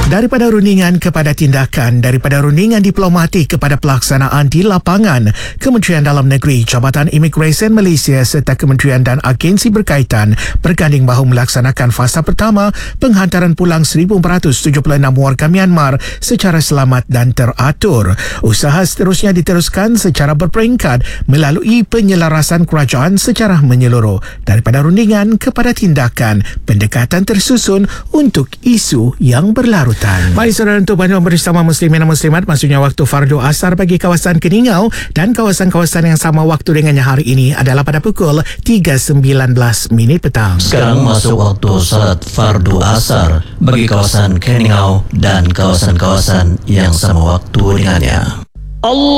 Daripada rundingan kepada tindakan, daripada rundingan diplomatik kepada pelaksanaan di lapangan, Kementerian Dalam Negeri, Jabatan Imigresen Malaysia serta kementerian dan agensi berkaitan berganding bahu melaksanakan fasa pertama penghantaran pulang 1,476 warga Myanmar secara selamat dan teratur. Usaha seterusnya diteruskan secara berperingkat melalui penyelarasan kerajaan secara menyeluruh daripada rundingan kepada tindakan, pendekatan tersusun untuk isu yang berlarutan. Baik saudara, untuk bantuan bersama muslimin dan muslimat, maksudnya waktu fardu asar bagi kawasan Keningau dan kawasan-kawasan yang sama waktu dengannya hari ini adalah pada pukul 3.19 petang. Sekarang masuk waktu salat fardu asar bagi kawasan Keningau dan kawasan-kawasan yang sama waktu dengannya. Allah